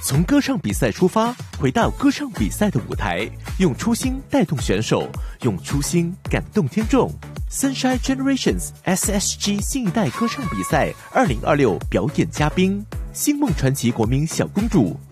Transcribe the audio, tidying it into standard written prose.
从歌唱比赛出发，回到歌唱比赛的舞台，用初心带动选手，用初心感动听众。Sunshine Generations SSG 新一代歌唱比赛2026表演嘉宾：星梦传奇国民小公主